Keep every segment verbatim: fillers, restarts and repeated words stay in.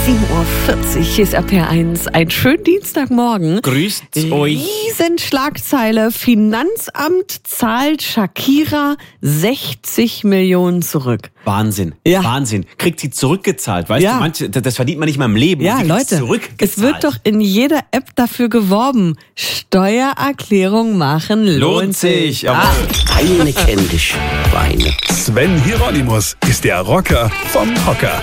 sieben Uhr vierzig, hier ist R P R eins. Einen schönen Dienstagmorgen. Grüßt euch. Riesenschlagzeile. Finanzamt zahlt Shakira sechzig Millionen zurück. Wahnsinn. Ja. Wahnsinn. Kriegt sie zurückgezahlt. Weißt Ja. du, manche, das verdient man nicht mal im Leben. Ja, Und sie kriegt's Leute, zurückgezahlt. es wird doch in jeder App dafür geworben. Steuererklärung machen lohnt, Lohnt sich. Ah. Weine kenn dich, Weine. Sven Hieronymus ist der Rocker vom Hocker.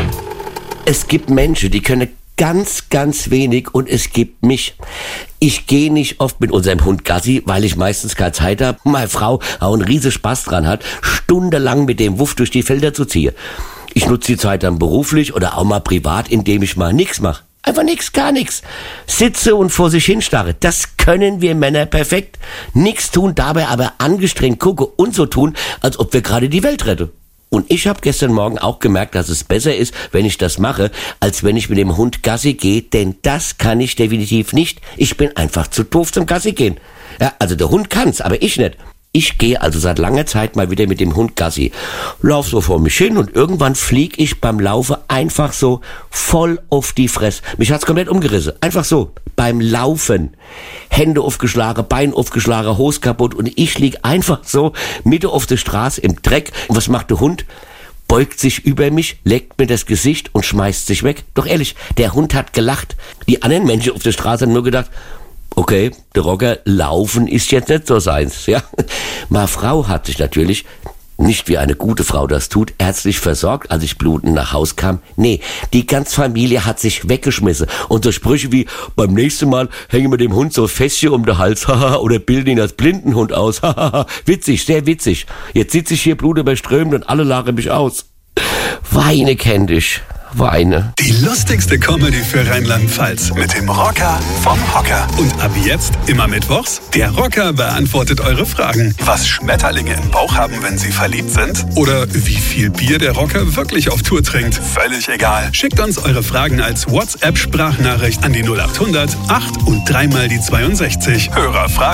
Es gibt Menschen, die können ganz, ganz wenig und es gibt mich. Ich gehe nicht oft mit unserem Hund Gassi, weil ich meistens keine Zeit habe. Meine Frau auch einen riesen Spaß dran hat, stundenlang mit dem Wuff durch die Felder zu ziehen. Ich nutze die Zeit dann beruflich oder auch mal privat, indem ich mal nichts mache. Einfach nix, gar nix. Sitze und vor sich hinstarre. Das können wir Männer perfekt. Nix tun, dabei aber angestrengt gucke und so tun, als ob wir gerade die Welt retten. Und ich habe gestern Morgen auch gemerkt, dass es besser ist, wenn ich das mache, als wenn ich mit dem Hund Gassi gehe, denn das kann ich definitiv nicht. Ich bin einfach zu doof zum Gassi gehen. Ja, also der Hund kann's, aber ich nicht. Ich gehe also seit langer Zeit mal wieder mit dem Hund Gassi. Lauf so vor mich hin und irgendwann flieg ich beim Laufen einfach so voll auf die Fresse. Mich hat's komplett umgerissen. Einfach so. Beim Laufen. Hände aufgeschlagen, Bein aufgeschlagen, Hose kaputt und ich lieg einfach so Mitte auf der Straße im Dreck. Und was macht der Hund? Beugt sich über mich, leckt mir das Gesicht und schmeißt sich weg. Doch ehrlich, der Hund hat gelacht. Die anderen Menschen auf der Straße haben nur gedacht, okay, der Rocker, laufen ist jetzt nicht so seins, ja. Meine Frau hat sich natürlich, nicht wie eine gute Frau das tut, ärztlich versorgt, als ich blutend nach Haus kam. Nee, die ganze Familie hat sich weggeschmissen. Und so Sprüche wie, beim nächsten Mal hängen wir dem Hund so Fässchen um den Hals, haha, oder bilden ihn als Blindenhund aus, haha, witzig, sehr witzig. Jetzt sitze ich hier blutüberströmt und alle lachen mich aus. Weine kenn dich. Weine. Die lustigste Comedy für Rheinland-Pfalz mit dem Rocker vom Hocker. Und ab jetzt immer mittwochs, der Rocker beantwortet eure Fragen. Was Schmetterlinge im Bauch haben, wenn sie verliebt sind? Oder wie viel Bier der Rocker wirklich auf Tour trinkt? Völlig egal. Schickt uns eure Fragen als WhatsApp-Sprachnachricht an die null acht hundert acht und dreimal die zweiundsechzig. Hörerfragen.